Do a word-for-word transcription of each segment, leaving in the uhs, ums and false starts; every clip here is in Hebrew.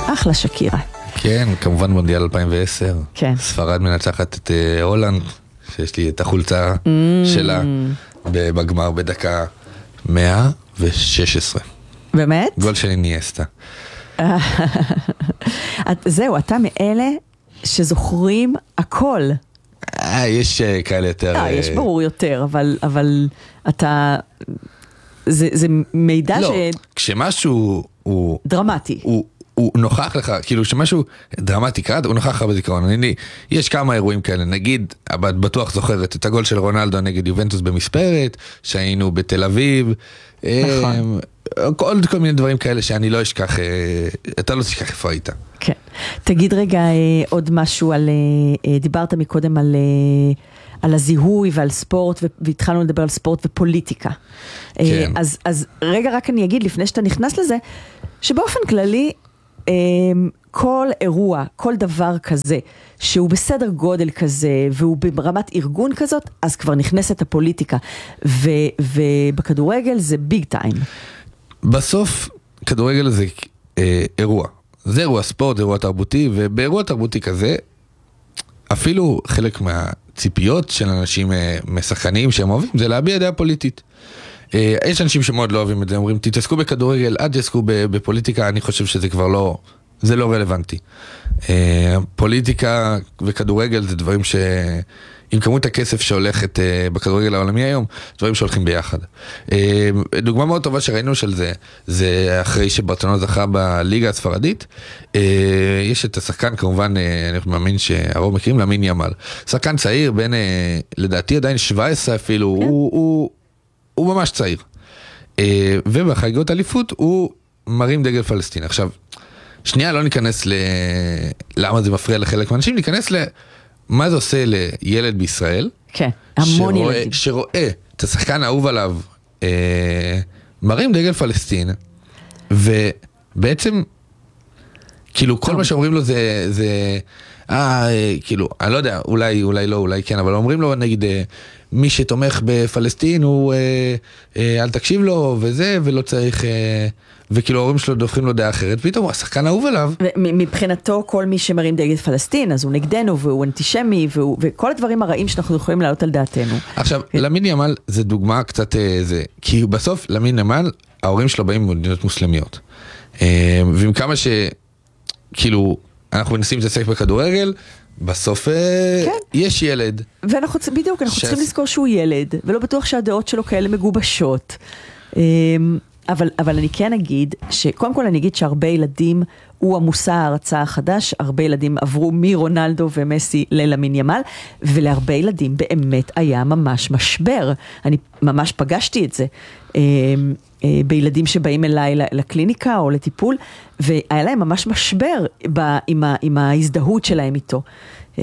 אחלה שקירה. כן, כמובן מונדיאל אלפיים ועשר. כן. ספרד מנצחת את uh, הולנד, שיש לי את החולצה mm. שלה בגמר בדקה מאה ושש עשרה. באמת? גול של אינייסטה. זהו, אתה מאלה שזוכרים הכל. אה, יש uh, כאלה יותר... אה, יש ברור יותר, אבל, אבל אתה... זה, זה מידע לא, ש... לא, כשמשהו הוא... דרמטי. הוא... הוא נוכח לך, כאילו שמשהו דרמטי קרה, הוא נוכח לך בזיכרון. אני, יש כמה אירועים כאלה, נגיד, את בטוח זוכרת את הגול של רונלדו נגד יובנטוס במספרת, שהיינו בתל אביב, נכון. כל, כל מיני דברים כאלה שאני לא אשכח, אתה לא תשכח איפה היית. כן. תגיד רגע עוד משהו על, דיברת מקודם על... על הזיהוי ועל ספורט, והתחלנו לדבר על ספורט ופוליטיקה. כן. אז, אז רגע רק אני אגיד, לפני שאתה נכנס לזה, שבאופן כללי, כל אירוע, כל דבר כזה, שהוא בסדר גודל כזה, והוא ברמת ארגון כזאת, אז כבר נכנסת הפוליטיקה. ו, ובכדורגל זה ביג טיים. בסוף, כדורגל זה אה, אירוע. זה אירוע ספורט, אירוע תרבותי, ובאירוע תרבותי כזה, אפילו חלק מהציפיות של אנשים אה, משחקנים שהם אוהבים, זה להביע דעה פוליטית. אה, יש אנשים שמאוד לא אוהבים את זה, אומרים, תתעסקו בכדורגל, אל תתעסקו בפוליטיקה, אני חושב שזה כבר לא, זה לא רלוונטי. אה, פוליטיקה וכדורגל זה דברים ש... עם כמות הכסף שהולכת uh, בכדורגל העולמי היום, דברים שהולכים ביחד. Uh, דוגמה מאוד טובה שראינו של זה, זה אחרי שברצלונה זכה בליגה הספרדית, uh, יש את השחקן, כמובן, uh, אני מאמין שהרוב מכירים, למין ימל. שחקן צעיר, בין, uh, לדעתי עדיין שבע עשרה אפילו, כן. הוא, הוא, הוא ממש צעיר. Uh, ובחגיגות אליפות הוא מרים דגל פלסטין. עכשיו, שנייה לא ניכנס ל... למה זה מפריע לחלק מהאנשים, ניכנס ל... מה זה עושה לילד בישראל? כן, המון שרואה, ילדים. שרואה את השחקן האהוב עליו אה, מרים דגל פלסטין, ובעצם, כאילו, כל מה שאומרים לו זה, זה אה, אה, כאילו, אני לא יודע, אולי, אולי לא, אולי כן, אבל אומרים לו, נגיד, אה, מי שתומך בפלסטין, הוא, אה, אה, אל תקשיב לו, וזה, ולא צריך... אה, וכאילו ההורים שלו דופכים לו דעה אחרת, פתאום הוא השחקן אהוב עליו. מבחינתו כל מי שמרים דגל פלסטין, אז הוא נגדנו והוא אנטישמי, וכל הדברים הרעים שאנחנו יכולים להעלות על דעתנו. עכשיו, למין ימל זה דוגמה קצת זה, כי בסוף למין ימל, ההורים שלו באים ממדינות מוסלמיות. ועם כמה ש... כאילו, אנחנו מנסים להתעסק בכדורגל, בסוף יש ילד. ואנחנו בדיוק, אנחנו צריכים לזכור שהוא ילד, ולא בטוח שהדעות שלו כאלה מגובשות. אבל, אבל אני כן אגיד, שקודם כל אני אגיד שהרבה ילדים, הוא המושא ההרצאה החדש, הרבה ילדים עברו מרונלדו ומסי ללמין ימל, ולהרבה ילדים באמת היה ממש משבר. אני ממש פגשתי את זה, אה, אה, בילדים שבאים אליי לקליניקה או לטיפול, והיה להם ממש משבר ב, עם, ה, עם ההזדהות שלהם איתו. אה,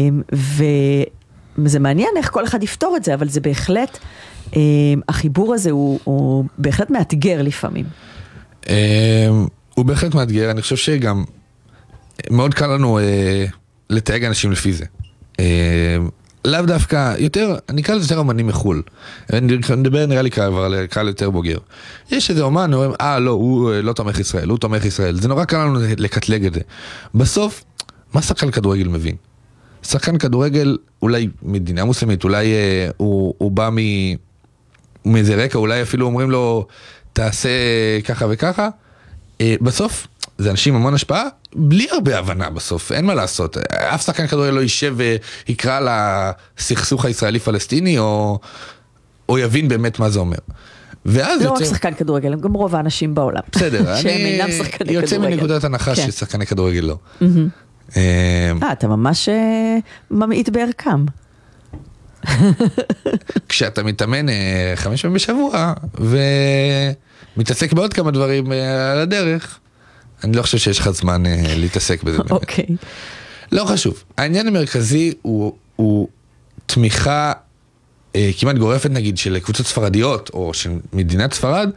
וזה מעניין איך כל אחד יפתור את זה, אבל זה בהחלט... החיבור הזה הוא, הוא בהחלט מאתגר לפעמים. הוא בהחלט מאתגר, אני חושב שגם מאוד קל לנו לתייג אנשים לפי זה. לאו דווקא, יותר, אני אקרא לזה יותר אומנים מחול. אני מדבר נראה לי כבר קל יותר בוגר. יש איזה אומן, אומרים, אה לא, הוא לא תומך ישראל, הוא תומך ישראל. זה נורא קל לנו לקטלג את זה. בסוף, מה שחקן כדורגל מבין? שחקן כדורגל, אולי מדינה מוסלמית, אולי הוא, הוא בא מ... מאיזה רקע, אולי אפילו אומרים לו, תעשה ככה וככה. בסוף, זה אנשים המון השפעה, בלי הרבה הבנה בסוף, אין מה לעשות. אף שחקן כדורגל לא יישב ויקרא לסכסוך הישראלי-פלסטיני, או, או יבין באמת מה זה אומר. ואז לא יוצא... רק שחקן כדורגל, הם גם רוב האנשים בעולם. בסדר, אני יוצא מנקודת הנחה כן. ששחקני כדורגל לא. אה, אתה ממש ממעיט בערכם. כשאתה מתאמן חמש פעמים בשבוע ומתעסק בעוד כמה דברים על הדרך, אני לא חושב שיש לך זמן להתעסק בזה. אוקיי. לא חשוב. העניין המרכזי הוא, הוא תמיכה כמעט גורפת נגיד של קבוצות ספרדיות או של מדינת ספרד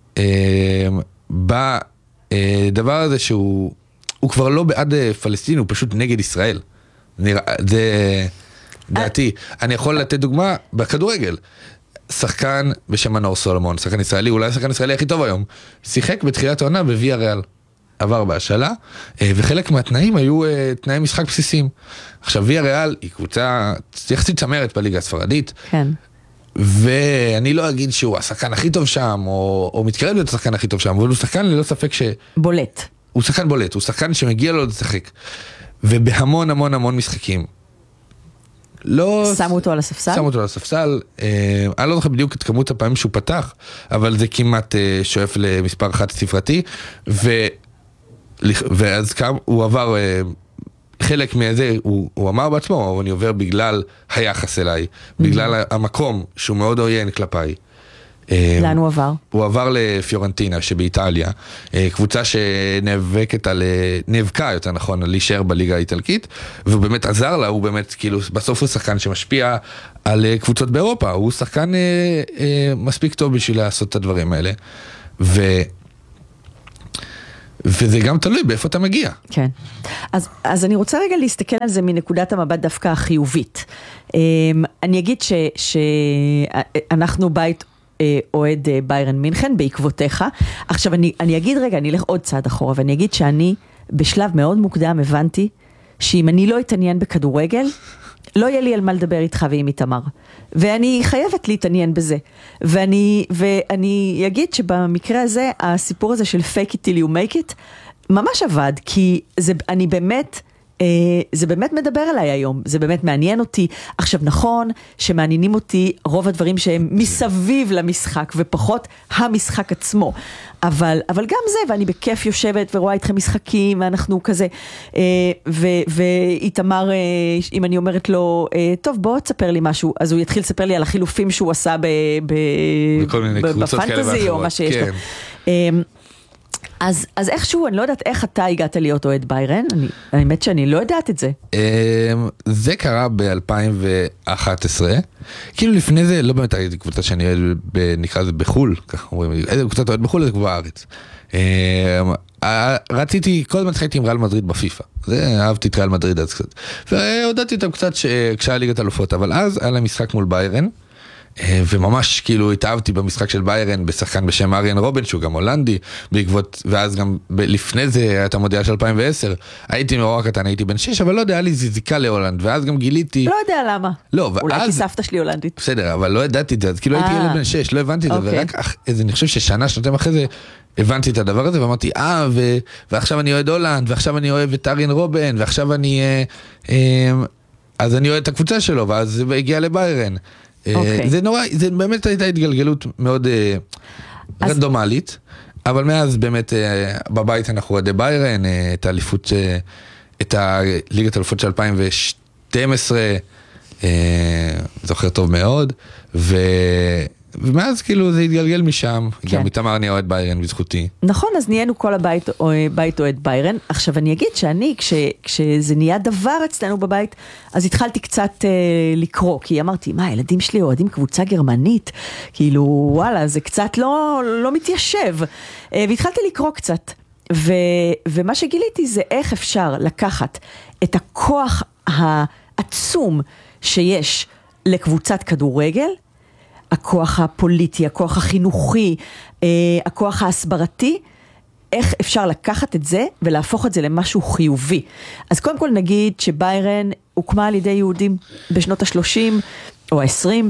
בדבר הזה שהוא הוא כבר לא בעד פלסטין, הוא פשוט נגד ישראל. זה... דעתי, אני יכול לתת דוגמה בכדורגל. שחקן בשם מנור סולומון, שחקן ישראלי, אולי השחקן הישראלי הכי טוב היום, שיחק בתחילת העונה בוויה ריאל. עבר בהשאלה, וחלק מהתנאים היו תנאי משחק בסיסיים. עכשיו, ויה ריאל היא קבוצה יחסית צמרת בליגה הספרדית, כן. ואני לא אגיד שהוא השחקן הכי טוב שם, או, או מתקרב להיות השחקן הכי טוב שם, אבל הוא שחקן ללא ספק ש... בולט. הוא שחקן בולט, הוא שחקן שמגיע לו לשחק. ובהמון המון המון משחקים. לא... שמו אותו על הספסל? שמו אותו על הספסל. אה, אני לא זוכר בדיוק את כמות הפעמים שהוא פתח, אבל זה כמעט אה, שואף למספר חד ספרתי, ו... ואז כמה, הוא עבר... אה, חלק מזה, הוא, הוא אמר בעצמו, אני עובר בגלל היחס אליי, בגלל המקום שהוא מאוד עוין כלפיי. לאן הוא עבר? הוא עבר לפיורנטינה שבאיטליה, קבוצה שנאבקת על, נאבקה יותר נכון, על להישאר בליגה האיטלקית, והוא באמת עזר לה, הוא באמת, כאילו, בסוף הוא שחקן שמשפיע על קבוצות באירופה, הוא שחקן אה, אה, מספיק טוב בשביל לעשות את הדברים האלה. ו... וזה גם תלוי באיפה אתה מגיע. כן. אז, אז אני רוצה רגע להסתכל על זה מנקודת המבט דווקא החיובית. אני אגיד ש, שאנחנו בית אוהד ביירן מינכן בעקבותיך. עכשיו אני, אני אגיד רגע, אני אלך עוד צעד אחורה, ואני אגיד שאני בשלב מאוד מוקדם הבנתי שאם אני לא אתעניין בכדורגל, לא יהיה לי על מה לדבר איתך ועם איתמר. ואני חייבת להתעניין בזה. ואני, ואני אגיד שבמקרה הזה, הסיפור הזה של fake it till you make it, ממש עבד, כי זה, אני באמת, זה באמת מדבר אליי היום, זה באמת מעניין אותי. עכשיו נכון שמעניינים אותי רוב הדברים שהם מסביב למשחק ופחות המשחק עצמו, אבל, אבל גם זה, ואני בכיף יושבת ורואה איתכם משחקים, ואנחנו כזה, ואיתמר, אם אני אומרת לו, טוב בוא תספר לי משהו, אז הוא יתחיל לספר לי על החילופים שהוא עשה בפנטזי או מה שיש לו. אז, אז איכשהו, אני לא יודעת איך אתה הגעת להיות אוהד ביירן, אני, האמת שאני לא יודעת את זה. זה קרה ב-אלפיים ואחת עשרה, כאילו לפני זה, לא באמת הייתי קבוצה שאני אוהד, נקרא לזה בחול, ככה אומרים, איזה קבוצה אוהד בחול, זה כבר בארץ. רציתי, כל הזמן שחקתי עם ריאל מדריד בפיפה, זה, אהבתי את ריאל מדריד אז קצת, והודעתי אותם קצת כשהיה ליגת אלופות, אבל אז היה להם משחק מול ביירן, וממש כאילו התאהבתי במשחק של ביירן בשחקן בשם אריאן רובן שהוא גם הולנדי בעקבות, ואז גם לפני זה הייתה מונדיאל של אלפיים ועשר, הייתי מאור קטן, הייתי בן שש, אבל לא יודע, היה לי זיקה להולנד, ואז גם גיליתי, לא יודע למה, לא, אולי ואז... כי סבתא שלי הולנדית, בסדר, אבל לא ידעתי את זה, אז כאילו הייתי ילד בן שש, לא הבנתי את זה, ורק איזה, אני חושב ששנה, שנתיים אחרי זה הבנתי את הדבר הזה, ואמרתי, אה, ו... ועכשיו אני אוהד הולנד, ועכשיו אני אוהב את אריאן רובן, ועכשיו אני, אז אני אוהד את הקבוצה שלו, ואז הגיע לביירן. Okay. זה נורא, זה באמת הייתה התגלגלות מאוד אז... רנדומלית, אבל מאז באמת בבית אנחנו אוהדי ביירן, את האליפות, את הליגת האלופות של אלפיים ושתים עשרה, זוכר טוב מאוד, ו... ומאז כאילו זה התגלגל משם, כן. גם איתמר אני אוהד ביירן בזכותי. נכון, אז נהיינו כל הבית בית אוהד ביירן. עכשיו אני אגיד שאני, כש, כשזה נהיה דבר אצלנו בבית, אז התחלתי קצת אה, לקרוא, כי אמרתי, מה, הילדים שלי אוהדים קבוצה גרמנית? כאילו, וואלה, זה קצת לא, לא מתיישב. אה, והתחלתי לקרוא קצת, ו, ומה שגיליתי זה איך אפשר לקחת את הכוח העצום שיש לקבוצת כדורגל, הכוח הפוליטי, הכוח החינוכי, הכוח ההסברתי, איך אפשר לקחת את זה ולהפוך את זה למשהו חיובי. אז קודם כל נגיד שביירן הוקמה על ידי יהודים בשנות ה-שלושים או ה-עשרים,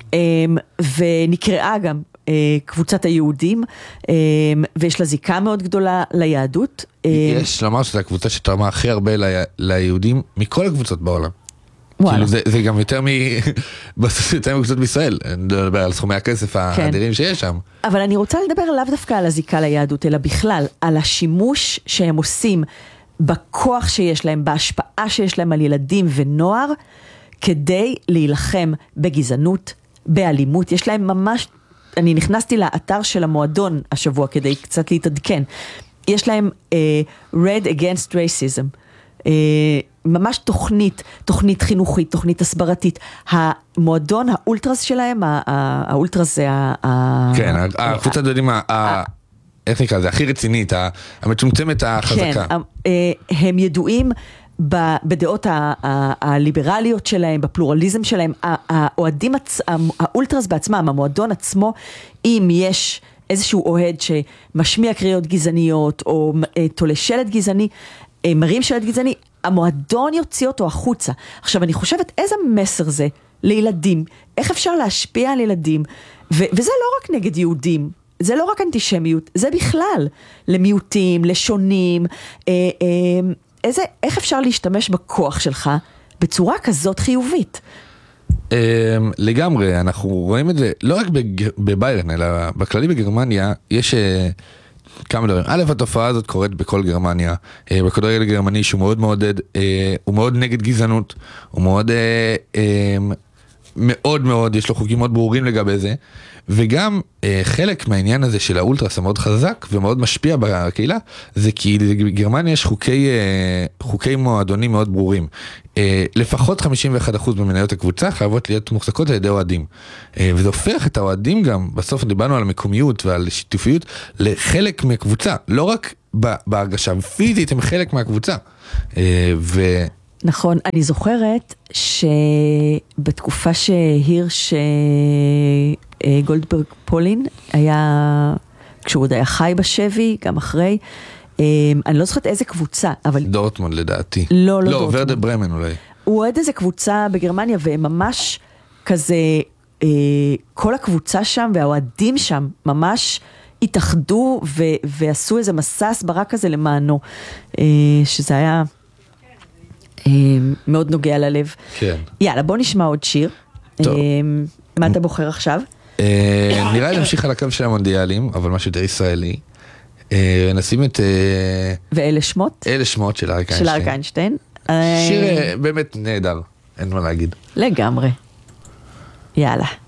ונקראה גם קבוצת היהודים, ויש לה זיקה מאוד גדולה ליהדות. יש לומר שזו הקבוצה שתרמה הכי הרבה ליהודים מכל הקבוצות בעולם. כאילו זה, זה גם יותר מ... בסוף יותר מקבוצות בישראל, אני מדבר על סכומי הכסף האדירים שיש שם. אבל אני רוצה לדבר לאו דווקא על הזיקה ליהדות, אלא בכלל, על השימוש שהם עושים בכוח שיש להם, בהשפעה שיש להם על ילדים ונוער, כדי להילחם בגזענות, באלימות. יש להם ממש, אני נכנסתי לאתר של המועדון השבוע כדי קצת להתעדכן, יש להם uh, Red Against Racism, uh, ממש תוכנית, תוכנית חינוכית, תוכנית הסברתית. המועדון, האולטרס שלהם, האולטרס זה ה... כן, הקבוצת יודעים, איך נקרא זה, הכי רצינית, המצומצמת החזקה. כן, הם ידועים בדעות הליברליות שלהם, בפלורליזם שלהם, האוהדים, האולטרס בעצמם, המועדון עצמו, אם יש איזשהו אוהד שמשמיע קריאות גזעניות, או תולה שלט גזעני, מרים שלט גזעני, המועדון יוציא אותו החוצה. עכשיו, אני חושבת איזה מסר זה לילדים, איך אפשר להשפיע על ילדים, ו- וזה לא רק נגד יהודים, זה לא רק אנטישמיות, זה בכלל, למיעוטים, לשונים, אה, אה, איזה, איך אפשר להשתמש בכוח שלך בצורה כזאת חיובית? לגמרי, אנחנו רואים את זה לא רק בביירן, אלא בכללי בגרמניה, יש כמה דברים. א', התופעה הזאת קורית בכל גרמניה, בכדורגל הגרמני שהוא מאוד מעודד, הוא מאוד נגד גזענות, הוא מאוד מאוד מאוד, יש לו חוקים מאוד ברורים לגבי זה, וגם אה, חלק מהעניין הזה של האולטרס המאוד חזק ומאוד משפיע בקהילה, זה כי בגרמניה יש חוקי, אה, חוקי מועדונים מאוד ברורים. אה, לפחות חמישים ואחד אחוז במניות הקבוצה חייבות להיות מוחזקות על ידי אוהדים. אה, וזה הופך את האוהדים גם, בסוף דיברנו על המקומיות ועל שיתופיות, לחלק מהקבוצה, לא רק בהרגשה, פיזית הם חלק מהקבוצה. אה, ו... נכון, אני זוכרת שבתקופה שהירש גולדברג פולין היה, כשהוא עוד היה חי בשבי, גם אחרי, אני לא זוכרת איזה קבוצה, אבל... דורטמונד לדעתי. לא, לא, לא, דורטמונד. ורדה ברמן אולי. הוא אוהד איזה קבוצה בגרמניה, וממש כזה, כל הקבוצה שם והאוהדים שם ממש התאחדו ו- ועשו איזה מסע הסברה כזה למענו, שזה היה... מאוד נוגע ללב. כן. יאללה, בוא נשמע עוד שיר. טוב. מה אתה בוחר עכשיו? נראה לי להמשיך על הקו של המונדיאלים, אבל משהו יותר ישראלי. נשים את... ואלה שמות? אלה שמות של אריק איינשטיין. של אריק איינשטיין. שיר באמת נהדר, אין מה להגיד. לגמרי. יאללה.